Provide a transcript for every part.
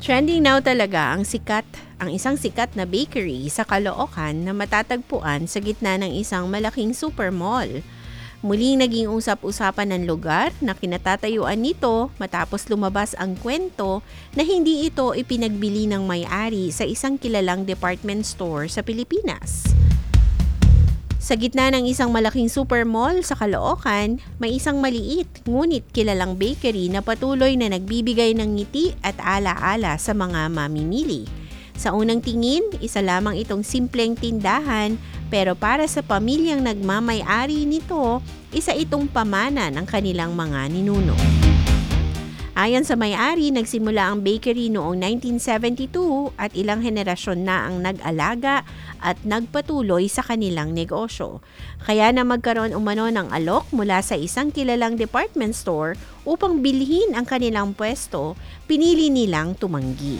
Trending now talaga ang isang sikat na bakery sa Caloocan na matatagpuan sa gitna ng isang malaking supermall. Muling naging usap-usapan ng lugar na kinatatayuan nito matapos lumabas ang kwento na hindi ito ipinagbili ng may-ari sa isang kilalang department store sa Pilipinas. Sa gitna ng isang malaking supermall sa Caloocan, may isang maliit ngunit kilalang bakery na patuloy na nagbibigay ng ngiti at ala-ala sa mga mamimili. Sa unang tingin, isa lamang itong simpleng tindahan, pero para sa pamilyang nagmamay-ari nito, isa itong pamana ng kanilang mga ninuno. Ayon sa may-ari, nagsimula ang bakery noong 1972 at ilang henerasyon na ang nag-alaga at nagpatuloy sa kanilang negosyo. Kaya na magkaroon umano ng alok mula sa isang kilalang department store upang bilhin ang kanilang pwesto, pinili nilang tumanggi.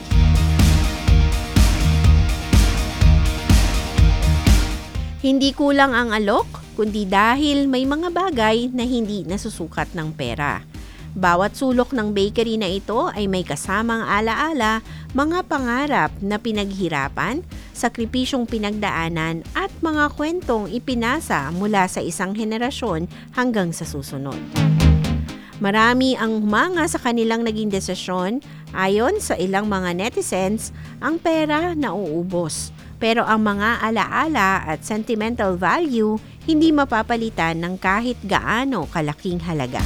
Hindi kulang ang alok, kundi dahil may mga bagay na hindi nasusukat ng pera. Bawat sulok ng bakery na ito ay may kasamang ala-ala, mga pangarap na pinaghirapan, sakripisyong pinagdaanan at mga kwentong ipinasa mula sa isang henerasyon hanggang sa susunod. Marami ang humanga sa kanilang naging desisyon. Ayon sa ilang mga netizens, ang pera nauubos. Pero ang mga ala-ala at sentimental value hindi mapapalitan ng kahit gaano kalaking halaga.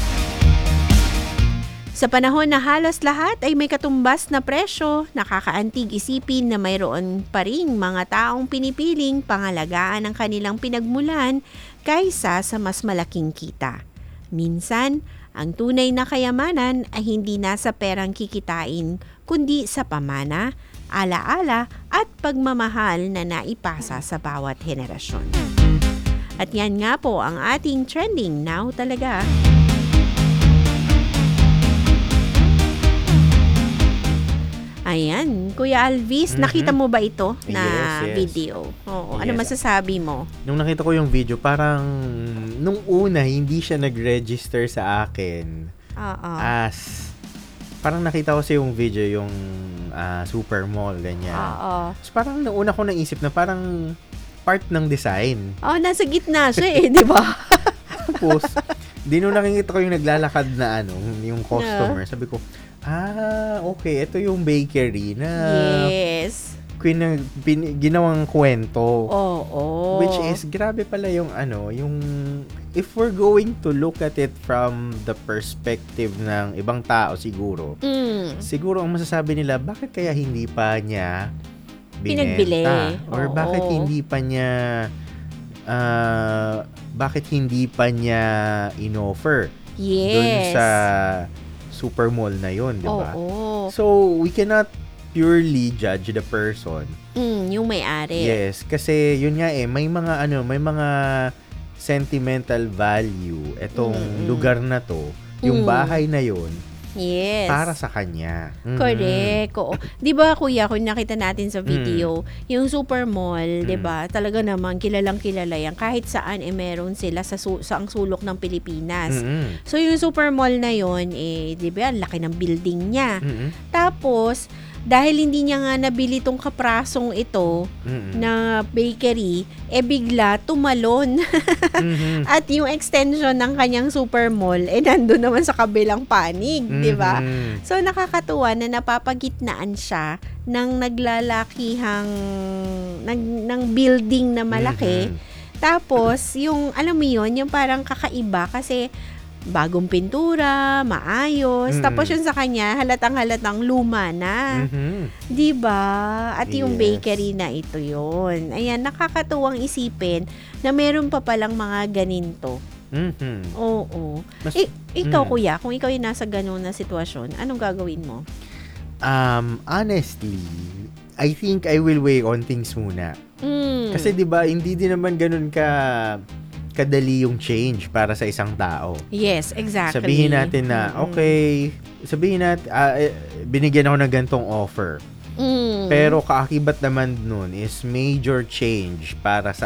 Sa panahon na halos lahat ay may katumbas na presyo, nakakaantig isipin na mayroon pa ring mga taong pinipiling pangalagaan ang kanilang pinagmulan kaysa sa mas malaking kita. Minsan, ang tunay na kayamanan ay hindi nasa perang kikitain, kundi sa pamana, ala-ala at pagmamahal na naipasa sa bawat henerasyon. At yan nga po ang ating trending now talaga. Ayan, Kuya Alvis, nakita mo ba ito na Yes. video? Oo, ano Yes. masasabi mo? Nung nakita ko yung video, parang nung una hindi siya nag-register sa akin Oo. as parang nakita ko sa yung video yung super mall ganyan. Oo. So parang nung una ko naisip na parang part ng design. Oh, nasa gitna siya di ba? Tapos nung nakikita ko yung naglalakad na yung customer, sabi ko, okay, ito yung bakery na Yes. ginawang kwento. Oo. Which is, grabe pala yung yung if we're going to look at it from the perspective ng ibang tao siguro, siguro ang masasabi nila, bakit kaya hindi pa niya Pinagbili. binenta? Or Oo. bakit hindi pa niya inoffer Yes. dun sa super mall na yun, di ba? Oo. So, we cannot purely judge the person. Yung may-ari. Yes, kasi yun nga may mga sentimental value etong lugar na to, yung bahay na yun, Yes. para sa kanya. Correct. Oo. 'Di ba Kuya, kung nakita natin sa video, yung super mall, 'di ba? Talaga naman kilalang-kilala yan. Kahit saan meron sila sa ang sulok ng Pilipinas. So yung super mall na yon 'di ba, laki ng building niya. Tapos dahil hindi niya nga nabili tong kaprasong ito na bakery, bigla tumalon. At yung extension ng kanyang super mall, nandun naman sa kabilang panig, di ba? So, nakakatuwa na napapagitnaan siya ng naglalakihang, ng building na malaki. Tapos, yung, alam mo yun, yung parang kakaiba kasi bagong pintura, maayos. Tapos yun sa kanya, halatang luma na. 'Di ba? At yung Yes. bakery na ito 'yon. Ayan, nakakatuwang isipin na meron pa palang mga ganinto. Oo. Ikaw Kuya, kung ikaw yung nasa ganun na sitwasyon, anong gagawin mo? Honestly, I think I will weigh on things muna. Kasi 'di ba, hindi din naman ganun kadali yung change para sa isang tao. Yes, exactly. Sabihin natin na, binigyan ako ng gantong offer. Pero kaakibat naman nun is major change para sa